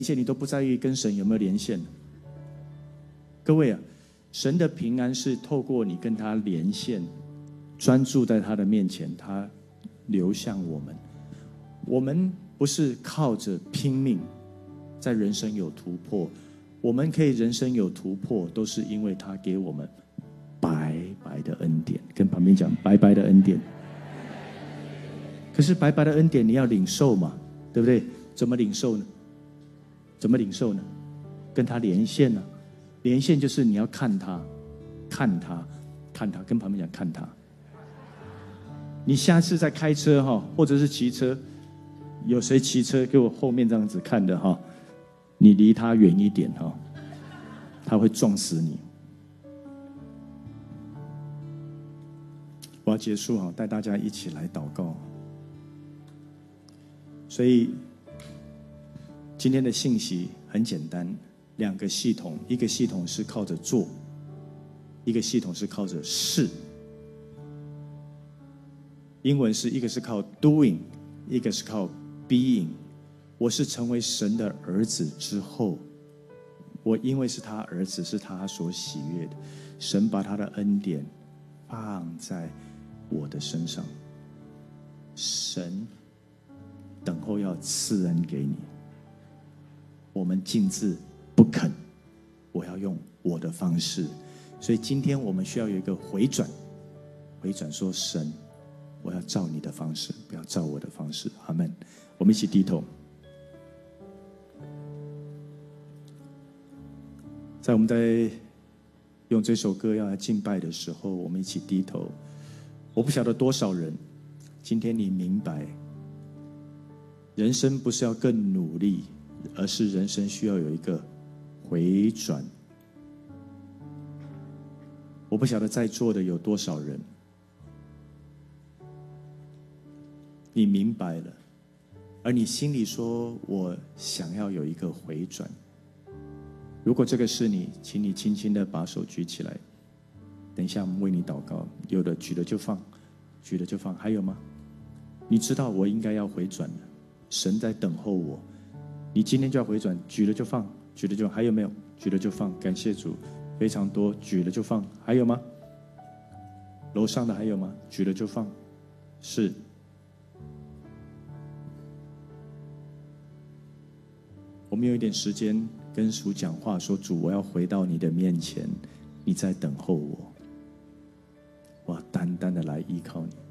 一切你都不在意跟神有没有连线。各位啊，神的平安是透过你跟他连线，专注在他的面前，他流向我们。我们不是靠着拼命在人生有突破，我们可以人生有突破，都是因为他给我们白白的恩典。跟旁边讲，白白的恩典。可是白白的恩典你要领受嘛，对不对？怎么领受呢？怎么领受呢？跟他连线呢？连线就是你要看他，看他，看他，跟旁边讲看他。你下次再开车或者是骑车，有谁骑车给我后面这样子看的你离他远一点他会撞死你。我要结束带大家一起来祷告。所以今天的信息很简单，两个系统，一个系统是靠着做，一个系统是靠着事。英文是一个是靠 doing， 一个是靠 being。 我是成为神的儿子之后，我因为是他儿子，是他所喜悦的，神把他的恩典放在我的身上，神等候要赐恩给你。我们禁止不肯，我要用我的方式。所以今天我们需要有一个回转，回转说，神，我要照你的方式，不要照我的方式。阿们。我们一起低头。在我们在用这首歌要来敬拜的时候，我们一起低头。我不晓得多少人今天你明白，人生不是要更努力，而是人生需要有一个回转。我不晓得在座的有多少人你明白了，而你心里说我想要有一个回转。如果这个是你，请你轻轻的把手举起来，等一下我们为你祷告。有的举了就放，举了就放。还有吗？你知道我应该要回转了，神在等候我，你今天就要回转。举了就放，举了就放。还有没有？举了就放。感谢主，非常多。举了就放。还有吗？楼上的还有吗？举了就放。是。我们有一点时间跟主讲话，说主，我要回到你的面前，你在等候我，我要单单的来依靠你。